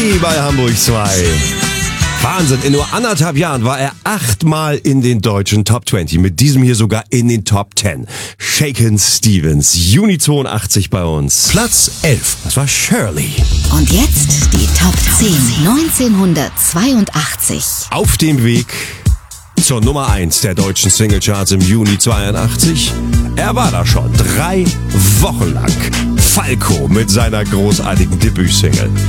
Falki bei Hamburg 2. Wahnsinn, in nur 1,5 Jahren war er 8-mal in den deutschen Top 20, mit diesem hier sogar in den Top 10. Shakin' Stevens, Juni 82 bei uns. Platz 11, das war Shirley. Und jetzt die Top 10, 1982. Auf dem Weg zur Nummer 1 der deutschen Singlecharts im Juni 82. Er war da schon 3 Wochen lang. Falco mit seiner großartigen Debütsingle.